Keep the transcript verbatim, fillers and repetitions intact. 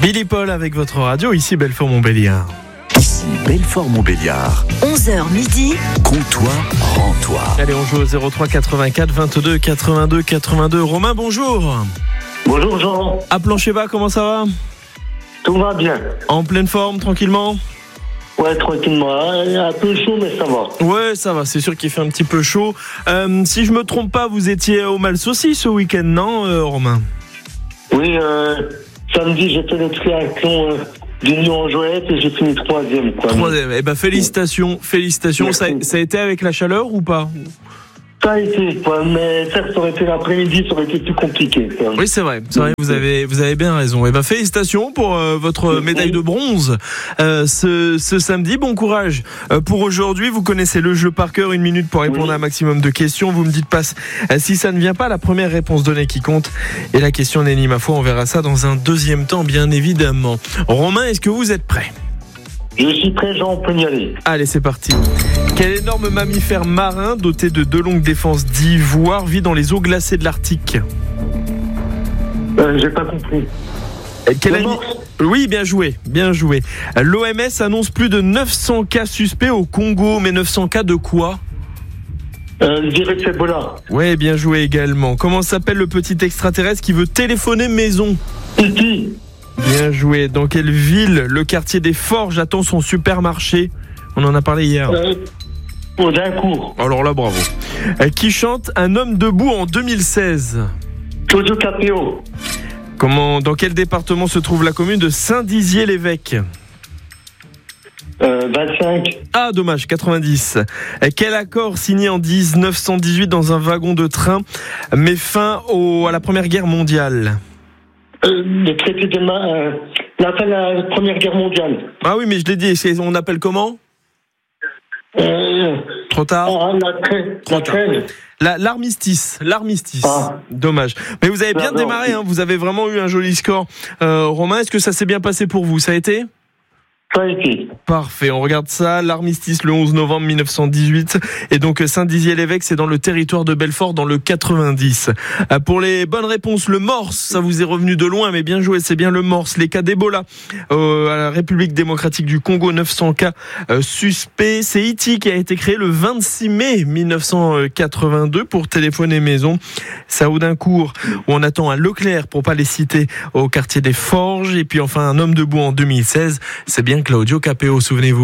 Billy Paul avec votre radio, ici Belfort-Montbéliard. Ici Belfort-Montbéliard. onze heures midi. Comptoir, rends-toi. Allez, on joue au zéro trois quatre-vingt-quatre vingt-deux quatre-vingt-deux quatre-vingt-deux. Romain, bonjour. Bonjour Jean. À Plancher-Bas, comment ça va? Tout va bien. En pleine forme, tranquillement? Ouais, tranquillement. Un peu chaud, mais ça va. Ouais, ça va, c'est sûr qu'il fait un petit peu chaud. Euh, si je me trompe pas, vous étiez au Malsaucy ce week-end, non, euh, Romain? Oui, euh, samedi, j'ai fait le triathlon euh, d'Union en Jouette et j'ai fini troisième. Quoi. Troisième. Eh ben, félicitations, félicitations. Ça, ça a été avec la chaleur ou pas? Ça a été, quoi, mais ça, ça aurait été l'après-midi, ça aurait été plus compliqué. Quoi. Oui, c'est vrai, c'est vrai, vous avez, vous avez bien raison. Eh ben, félicitations pour euh, votre médaille de bronze euh, ce, ce samedi. Bon courage euh, pour aujourd'hui. Vous connaissez le jeu par cœur, une minute pour répondre oui. à un maximum de questions. Vous me dites pas euh, si ça ne vient pas. La première réponse donnée qui compte. Et la question n'est ni ma foi, on verra ça dans un deuxième temps, bien évidemment. Romain, est-ce que vous êtes prêt? Je suis prêt, Jean, on peut y aller. Allez, c'est parti. Quel énorme mammifère marin doté de deux longues défenses d'ivoire vit dans les eaux glacées de l'Arctique? Euh, j'ai pas compris. Quel ami... Oui, bien joué, bien joué. L'O M S annonce plus de neuf cents cas suspects au Congo, mais neuf cents cas de quoi? Euh, je dirais que c'est Ebola. Ouais, bien joué également. Comment s'appelle le petit extraterrestre qui veut téléphoner maison? Ici. Bien joué. Dans quelle ville le quartier des Forges attend son supermarché? On en a parlé hier. Euh, au Dincourt. Alors là, bravo. Qui chante Un homme debout en deux mille seize? Jojo Capéo. Comment, dans quel département se trouve la commune de Saint-Dizier-l'Évêque? Euh, vingt-cinq. Ah, dommage, quatre-vingt-dix. Quel accord signé en dix-neuf cent dix-huit dans un wagon de train met fin au, à la Première Guerre mondiale? Euh, le traité de ma... Euh, la fin de la Première Guerre mondiale. Ah oui, mais je l'ai dit, on appelle comment? Euh, Trop tard. Ah, la traîne. La traîne. La, l'armistice, l'armistice. Ah. Dommage. Mais vous avez bien Pardon. démarré, hein, vous avez vraiment eu un joli score. Euh, Romain, est-ce que ça s'est bien passé pour vous? Ça a été? Ça a été. Parfait, on regarde ça. L'armistice le onze novembre mille neuf cent dix-huit. Et donc Saint-Dizier-l'Évêque, c'est dans le territoire de Belfort, dans le quatre-vingt-dix. Pour les bonnes réponses, le morse, ça vous est revenu de loin, mais bien joué, c'est bien le morse. Les cas d'Ebola euh, à la République démocratique du Congo, neuf cents cas euh, suspects. C'est Iti qui a été créé le vingt-six mai mille neuf cent quatre-vingt-deux pour téléphoner maison. Ça au Dincourt, où on attend un Leclerc, pour pas les citer, au quartier des Forges. Et puis enfin un homme debout en deux mille seize, c'est bien Claudio Capéo, souvenez-vous.